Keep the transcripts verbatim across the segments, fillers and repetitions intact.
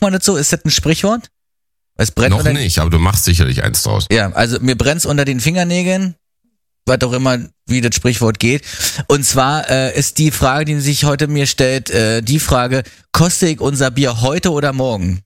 man das so? Ist das ein Sprichwort? Es brennt Noch unter, nicht, aber du machst sicherlich eins draus. Ja, also mir brennt's unter den Fingernägeln, was auch immer, wie das Sprichwort geht. Und zwar äh, ist die Frage, die sich heute mir stellt, äh, die Frage, koste ich unser Bier heute oder morgen?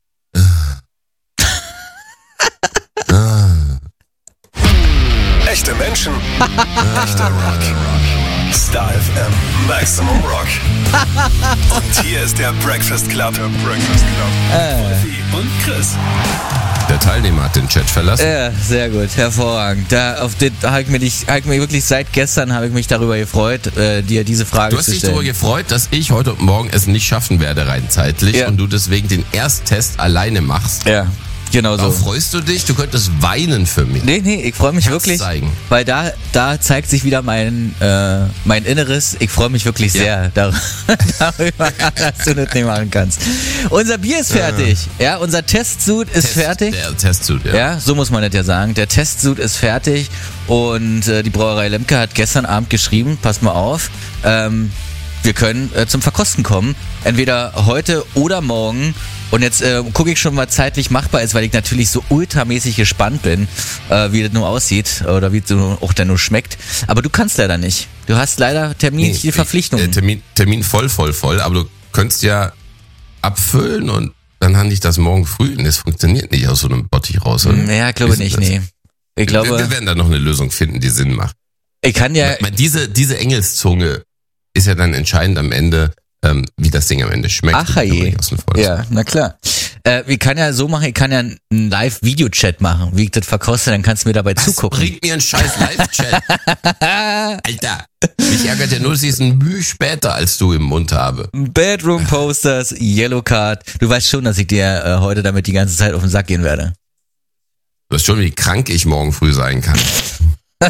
Echte Menschen, echter Rock. Star F M, Maximum Rock. Und hier ist der Breakfast Club. Der Breakfast Club. Äh. Und Chris. Der Teilnehmer hat den Chat verlassen. Ja, sehr gut, hervorragend. Da auf den habe ich mir nicht, habe ich mir wirklich seit gestern habe ich mich darüber gefreut, äh, dir diese Frage Du hast zu dich stellen. darüber gefreut, dass ich heute und morgen es nicht schaffen werde, rein zeitlich, Ja. und du deswegen den Ersttest alleine machst. Ja, genau so. Darauf freust du dich? Du könntest weinen für mich. Nee, nee, ich freue mich Herz wirklich, zeigen. weil da, da zeigt sich wieder mein, äh, mein Inneres. Ich freue mich wirklich sehr dar- darüber, dass du das nicht machen kannst. Unser Bier ist fertig, ja, unser Testsud ist Test, fertig. Der Testsud, ja. Ja, so muss man das ja sagen. Der Testsud ist fertig und äh, die Brauerei Lemke hat gestern Abend geschrieben, passt mal auf, ähm, wir können äh, zum Verkosten kommen, entweder heute oder morgen. Und jetzt äh, gucke ich schon, was zeitlich machbar ist, weil ich natürlich so ultramäßig gespannt bin, äh, wie das nur aussieht oder wie es so auch dann nur schmeckt. Aber du kannst leider nicht. Du hast leider terminliche Nee, Verpflichtungen. äh, Termin, Termin voll, voll, voll, aber du könntest ja abfüllen und dann handle ich das morgen früh und das funktioniert nicht aus so einem Bottich raus. Oder? Ja, glaube nicht, nee. Ich glaube, wir, wir werden da noch eine Lösung finden, die Sinn macht. ich kann ja... Ich meine, diese, diese Engelszunge ist ja dann entscheidend am Ende, ähm, wie das Ding am Ende schmeckt. Ach je. Ja, na klar. Äh, ich kann ja so machen, ich kann ja einen Live-Video-Chat machen, wie ich das verkoste, dann kannst du mir dabei Was zugucken. bringt mir ein scheiß Live-Chat? Alter, mich ärgert ja nur, dass ich es ein Mühe später als du im Mund habe. Bedroom Posters, Yellow Card. Du weißt schon, dass ich dir äh, heute damit die ganze Zeit auf den Sack gehen werde. Du weißt schon, wie krank ich morgen früh sein kann.